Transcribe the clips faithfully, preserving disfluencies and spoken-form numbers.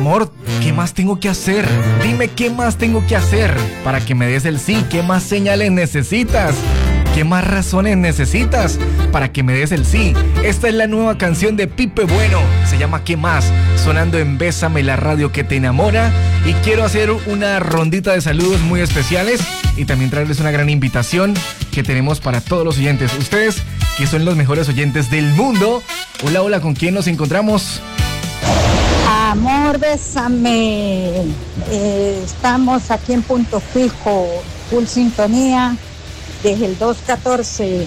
amor, ¿qué más tengo que hacer? Dime qué más tengo que hacer para que me des el sí. ¿Qué más señales necesitas? ¿Qué más razones necesitas para que me des el sí? Esta es la nueva canción de Pipe Bueno. Se llama ¿Qué más? Sonando en Bésame, la radio que te enamora. Y quiero hacer una rondita de saludos muy especiales y también traerles una gran invitación que tenemos para todos los oyentes. Ustedes que son los mejores oyentes del mundo. Hola, hola, ¿con quién nos encontramos? Amor, bésame. Eh, estamos aquí en Punto Fijo, full sintonía. Desde el dos catorce,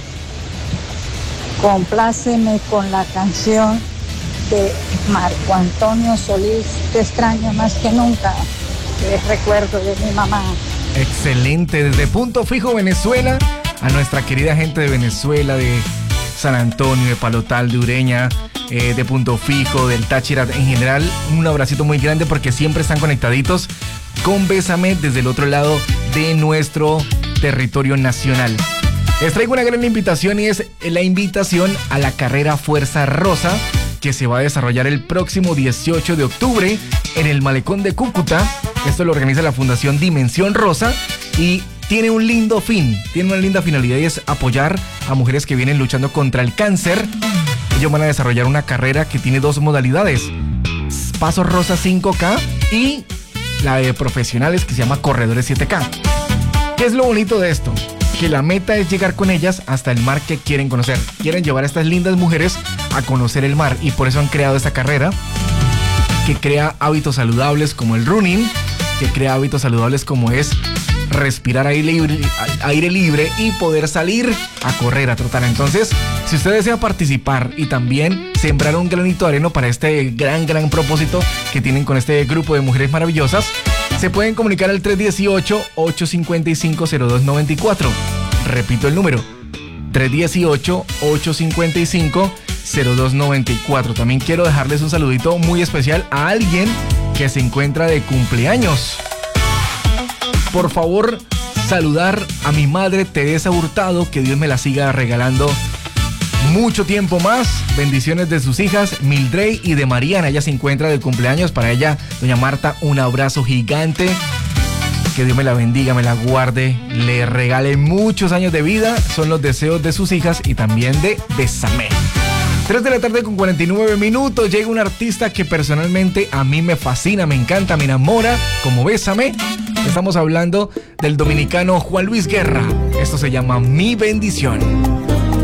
compláceme con la canción de Marco Antonio Solís, Te extraño más que nunca, que es recuerdo de mi mamá. Excelente, desde Punto Fijo, Venezuela, a nuestra querida gente de Venezuela, de San Antonio, de Palotal, de Ureña, eh, de Punto Fijo, del Táchira, en general, un abracito muy grande porque siempre están conectaditos con Bésame desde el otro lado de nuestro territorio nacional. Les traigo una gran invitación y es la invitación a la carrera Fuerza Rosa que se va a desarrollar el próximo dieciocho de octubre en el Malecón de Cúcuta. Esto lo organiza la Fundación Dimensión Rosa y tiene un lindo fin, tiene una linda finalidad y es apoyar a mujeres que vienen luchando contra el cáncer. Ellos van a desarrollar una carrera que tiene dos modalidades: Paso Rosa cinco K y la de profesionales que se llama Corredores siete K. ¿Qué es lo bonito de esto? Que la meta es llegar con ellas hasta el mar que quieren conocer. Quieren llevar a estas lindas mujeres a conocer el mar y por eso han creado esta carrera que crea hábitos saludables como el running, que crea hábitos saludables como es respirar aire libre, aire libre y poder salir a correr, a trotar. Entonces, si usted desea participar y también sembrar un granito de arena para este gran, gran propósito que tienen con este grupo de mujeres maravillosas, se pueden comunicar al tres uno ocho, ocho cinco cinco, cero dos nueve cuatro. Repito el número, tres uno ocho, ocho cinco cinco, cero dos nueve cuatro. También quiero dejarles un saludito muy especial a alguien que se encuentra de cumpleaños. Por favor, saludar a mi madre Teresa Hurtado, que Dios me la siga regalando mucho tiempo más. Bendiciones de sus hijas Mildred y de Mariana. Ella se encuentra de cumpleaños. Para ella, doña Marta, un abrazo gigante. Que Dios me la bendiga, me la guarde, le regale muchos años de vida. Son los deseos de sus hijas y también de Bésame. tres de la tarde con cuarenta y nueve minutos. Llega un artista que personalmente a mí me fascina, me encanta, me enamora, como Bésame. Estamos hablando del dominicano Juan Luis Guerra. Esto se llama Mi Bendición.